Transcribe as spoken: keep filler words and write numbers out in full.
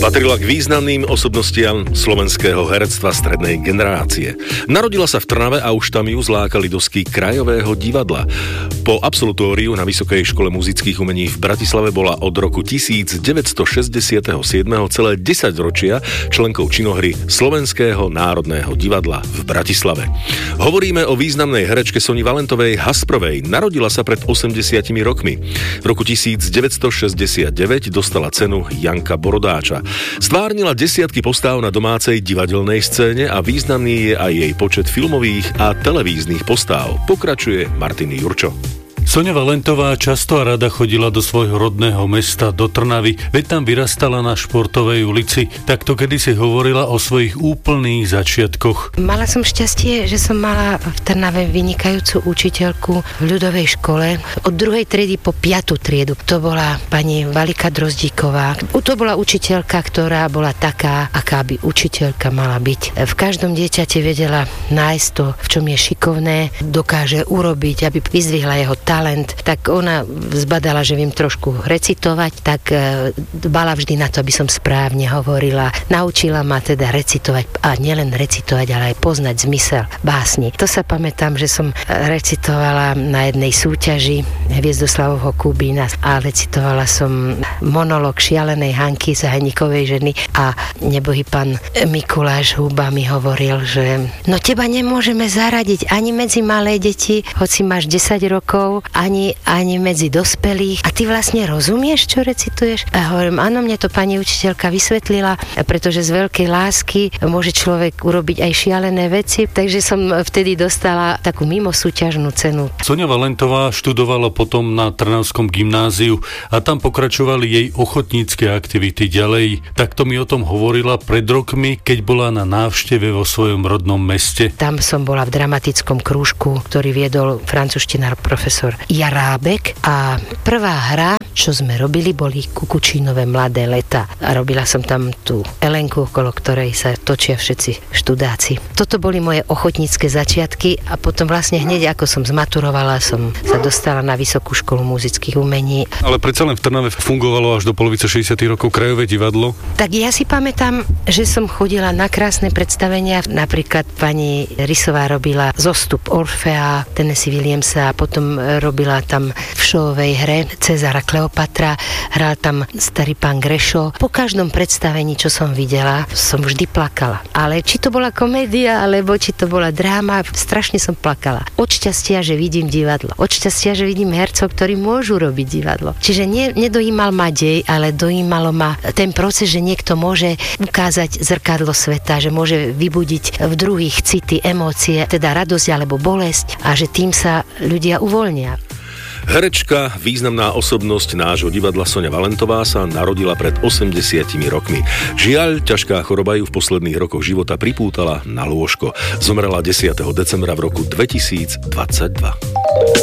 Patrila k významným osobnostiam slovenského herectva strednej generácie. Narodila sa v Trnave a už tam ju zlákali dosky Krajového divadla. Po absolutóriu na Vysokej škole muzických umení v Bratislave bola od roku devätnásťstošesťdesiatsedem celé desaťročia členkou činohry Slovenského národného divadla v Bratislave. Hovoríme o významnej herečke Soni Valentovej Hasprovej. Narodila sa pred osemdesiatimi rokmi. V roku devätnásťstošesťdesiatdeväť dostala cenu Janka Borodáča. Stvárnila desiatky postáv na domácej divadelnej scéne a významný je aj jej počet filmových a televíznych postáv. Pokračuje Martin Jurčo. Soňa Valentová často a rada chodila do svojho rodného mesta, do Trnavy, veď tam vyrastala na Športovej ulici. Takto kedysi hovorila o svojich úplných začiatkoch. Mala som šťastie, že som mala v Trnave vynikajúcu učiteľku v ľudovej škole. Od druhej triedy po piatu triedu. To bola pani Valika Drozdíková. To bola učiteľka, ktorá bola taká, aká by učiteľka mala byť. V každom dieťate vedela nájsť to, v čom je šikovné, dokáže urobiť, aby vyzdvihla jeho talent. Tak ona zbadala, že viem trošku recitovať, tak dbala vždy na to, aby som správne hovorila. Naučila ma teda recitovať a nielen recitovať, ale aj poznať zmysel básni. To sa pamätám, že som recitovala na jednej súťaži Hviezdoslavovho Kubína a recitovala som monológ Šialenej Hanky z Hajnikovej ženy a nebohý pán Mikuláš Huba mi hovoril, že no teba nemôžeme zaradiť ani medzi malé deti, hoci máš desať rokov, ani, ani medzi dospelých. A ty vlastne rozumieš, čo recituješ? A hovorím, áno, mne to pani učiteľka vysvetlila, pretože z veľkej lásky môže človek urobiť aj šialené veci, takže som vtedy dostala takú mimosúťažnú cenu. Soňa Valentová študovala potom na Trnavskom gymnáziu a tam pokračovali jej ochotnícke aktivity ďalej. Takto mi o tom hovorila pred rokmi, keď bola na návšteve vo svojom rodnom meste. Tam som bola v dramatickom krúžku, ktorý viedol francúzštinár profesor Jarábek a prvá hra, čo sme robili, boli Kukučínové mladé leta. A robila som tam tú Elenku, okolo ktorej sa točia všetci študáci. Toto boli moje ochotnícke začiatky a potom vlastne hneď ako som zmaturovala, som sa dostala na Vysokú školu muzických umení. Ale predsa len v Trnave fungovalo až do polovice šesťdesiatych rokov Krajové divadlo? Tak ja si pamätám, že som chodila na krásne predstavenia. Napríklad pani Rysová robila zostup Orfea, Tennessee Williamsa a potom robila tam v šovej hre Cezara Kleopatra, hral tam starý pán Grešo. Po každom predstavení, čo som videla, som vždy plakala. Ale či to bola komédia, alebo či to bola dráma, strašne som plakala. Od šťastia, že vidím divadlo. Od šťastia, že vidím hercov, ktorí môžu robiť divadlo. Čiže ne, nedojímal ma dej, ale dojímalo ma ten proces, že niekto môže ukázať zrkadlo sveta, že môže vybudiť v druhých city, emócie, teda radosť alebo bolesť a že tým sa ľudia uvoľnia. Herečka, významná osobnosť nášho divadla Soňa Valentová sa narodila pred osemdesiatimi rokmi. Žiaľ, ťažká choroba ju v posledných rokoch života pripútala na lôžko. Zomrela desiateho decembra v roku dvetisícdvadsaťdva.